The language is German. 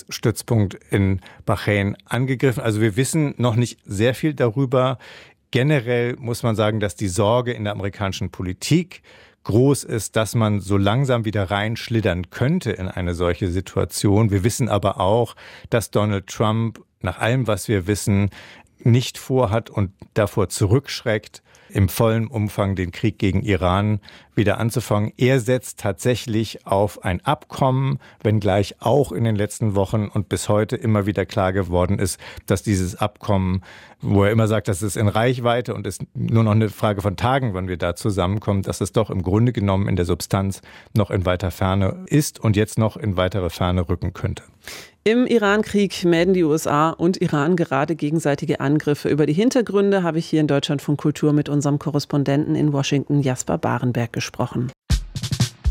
Handelsstützpunkt in Bahrain angegriffen. Also wir wissen noch nicht sehr viel darüber. Generell muss man sagen, dass die Sorge in der amerikanischen Politik groß ist, dass man so langsam wieder reinschlittern könnte in eine solche Situation. Wir wissen aber auch, dass Donald Trump nach allem, was wir wissen, nicht vorhat und davor zurückschreckt, im vollen Umfang den Krieg gegen Iran wieder anzufangen. Er setzt tatsächlich auf ein Abkommen, wenngleich auch in den letzten Wochen und bis heute immer wieder klar geworden ist, dass dieses Abkommen, wo er immer sagt, das ist in Reichweite und ist nur noch eine Frage von Tagen, wann wir da zusammenkommen, dass es doch im Grunde genommen in der Substanz noch in weiter Ferne ist und jetzt noch in weitere Ferne rücken könnte. Im Iran-Krieg melden die USA und Iran gerade gegenseitige Angriffe. Über die Hintergründe habe ich hier in Deutschlandfunk Kultur mit unserem Korrespondenten in Washington, Jasper Barenberg, gesprochen.